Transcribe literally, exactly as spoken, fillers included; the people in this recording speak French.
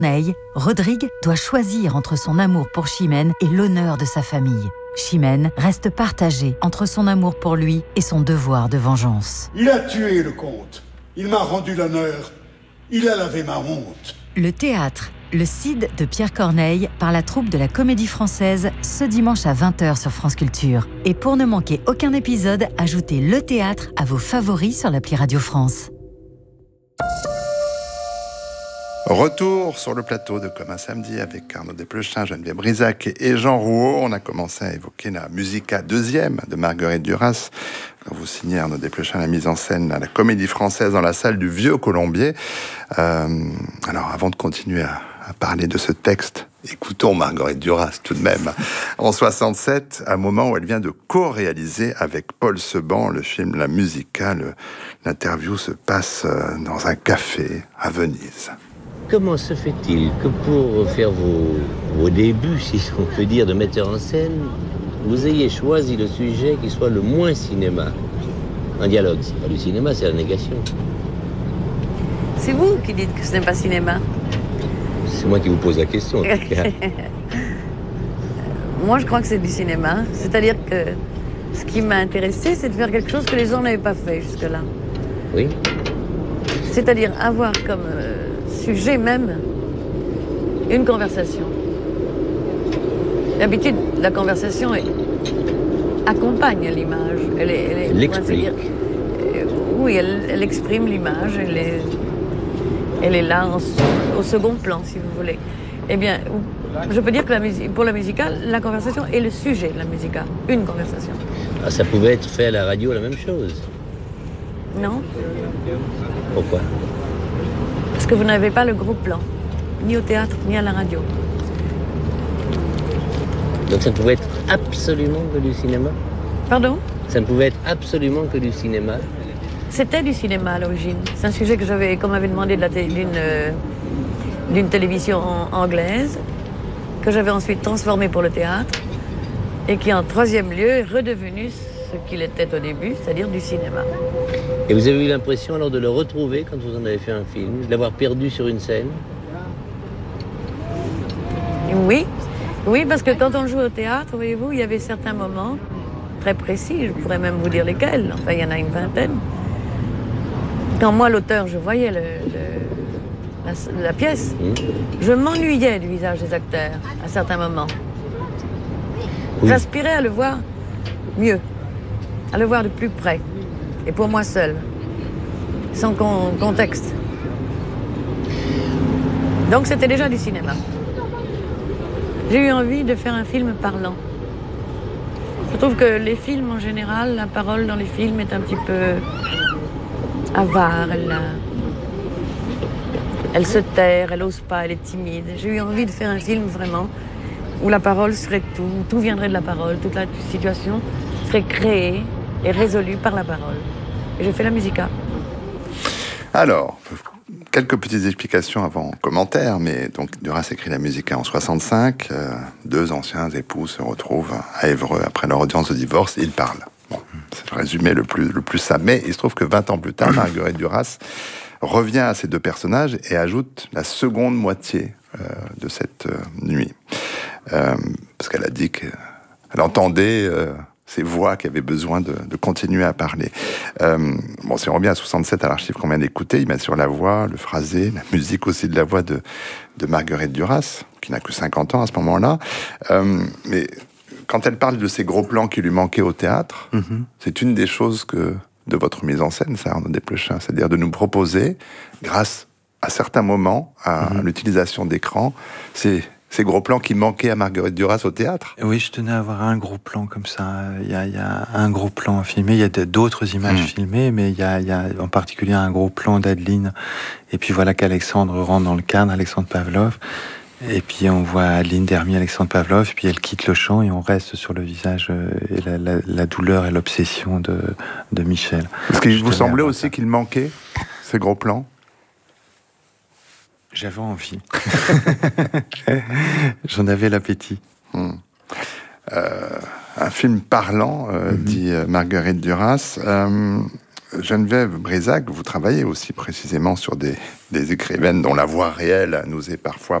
Corneille, Rodrigue doit choisir entre son amour pour Chimène et l'honneur de sa famille. Chimène reste partagée entre son amour pour lui et son devoir de vengeance. Il a tué le comte. Il m'a rendu l'honneur. Il a lavé ma honte. Le théâtre, le Cid de Pierre Corneille, par la troupe de la Comédie Française, ce dimanche à vingt heures sur France Culture. Et pour ne manquer aucun épisode, ajoutez le théâtre à vos favoris sur l'appli Radio France. Retour sur le plateau de Comme un samedi avec Arnaud Desplechin, Geneviève Brisac et Jean Rouault. On a commencé à évoquer la Musica deuxième de Marguerite Duras. Vous signez, Arnaud Desplechin, la mise en scène à la Comédie Française dans la salle du Vieux Colombier. Euh, alors, avant de continuer à, à parler de ce texte, écoutons Marguerite Duras tout de même. En soixante-sept, à un moment où elle vient de co-réaliser avec Paul Seban le film La Musica. Le, l'interview se passe dans un café à Venise. Comment se fait-il que pour faire vos, vos débuts, si on peut dire, de metteur en scène, vous ayez choisi le sujet qui soit le moins cinéma? Un dialogue, c'est pas du cinéma, c'est la négation. C'est vous qui dites que ce n'est pas cinéma. C'est moi qui vous pose la question, en tout cas. Moi, je crois que c'est du cinéma. C'est-à-dire que ce qui m'a intéressé, c'est de faire quelque chose que les gens n'avaient pas fait jusque-là. Oui. C'est-à-dire avoir comme euh, sujet même une conversation. D'habitude, la conversation est... accompagne l'image. Elle, est, elle, est, elle l'explique. Dire, euh, oui, elle, elle exprime l'image. Elle est, elle est là en, au second plan, si vous voulez. Eh bien, je peux dire que la musique, pour la musicale, la conversation est le sujet de la musicale. Une conversation. Ah, ça pouvait être fait à la radio la même chose. Non. Pourquoi? Parce que vous n'avez pas le gros plan, ni au théâtre, ni à la radio. Donc ça ne pouvait être absolument que du cinéma? Pardon? Ça ne pouvait être absolument que du cinéma? C'était du cinéma à l'origine. C'est un sujet que j'avais, qu'on m'avait demandé de la té- d'une, euh, d'une télévision en- anglaise, que j'avais ensuite transformé pour le théâtre, et qui en troisième lieu est redevenu ce qu'il était au début, c'est-à-dire du cinéma. Et vous avez eu l'impression alors de le retrouver quand vous en avez fait un film, de l'avoir perdu sur une scène? Oui, oui, parce que quand on joue au théâtre, voyez-vous, il y avait certains moments très précis, je pourrais même vous dire lesquels, enfin il y en a une vingtaine. Quand moi, l'auteur, je voyais le, le, la, la pièce, mmh. je m'ennuyais du visage des acteurs à certains moments. Oui. J'aspirais à le voir mieux, à le voir de plus près, et pour moi seul, sans con- contexte. Donc c'était déjà du cinéma. J'ai eu envie de faire un film parlant. Je trouve que les films en général, la parole dans les films est un petit peu avare, elle, elle se terre, elle n'ose pas, elle est timide. J'ai eu envie de faire un film vraiment où la parole serait tout, tout viendrait de la parole, toute la situation serait créée et résolue par la parole. Et j'ai fait la Musica. Alors, quelques petites explications avant commentaire, mais donc Duras écrit la Musica en soixante-cinq, euh, deux anciens époux se retrouvent à Évreux après leur audience de divorce, ils parlent. Bon, c'est le résumé le plus, le plus simple, mais il se trouve que vingt ans plus tard, Marguerite Duras revient à ces deux personnages et ajoute la seconde moitié euh, de cette euh, nuit. Euh, parce qu'elle a dit qu'elle entendait euh, ces voix qui avaient besoin de, de continuer à parler. Euh, bon, si on revient à soixante-sept, à l'archive qu'on vient d'écouter, il met sur la voix, le phrasé, la musique aussi de la voix de, de Marguerite Duras, qui n'a que cinquante ans à ce moment-là. Euh, mais quand elle parle de ces gros plans qui lui manquaient au théâtre, mm-hmm. c'est une des choses que, de votre mise en scène, ça, Arnaud Desplechin, c'est-à-dire de nous proposer, grâce à certains moments, à mm-hmm. l'utilisation d'écran, ces, ces gros plans qui manquaient à Marguerite Duras au théâtre. Oui, je tenais à avoir un gros plan comme ça. Il y a, il y a un gros plan à filmer. Il y a d'autres images mm. filmées, mais il y, a, il y a en particulier un gros plan d'Adeline. Et puis voilà qu'Alexandre rentre dans le cadre, Alexandre Pavlov. Et puis on voit Adeline Dermy, Alexandre Pavlov, puis elle quitte le champ et on reste sur le visage et la, la, la douleur et l'obsession de, de Michel. Est-ce qu'il vous semblait aussi ça. qu'il manquait ces gros plans ? J'avais envie. J'en avais l'appétit. Hum. Euh, un film parlant, euh, mm-hmm. dit Marguerite Duras. Euh, Geneviève Brisac, vous travaillez aussi précisément sur des, des écrivaines dont la voix réelle nous est parfois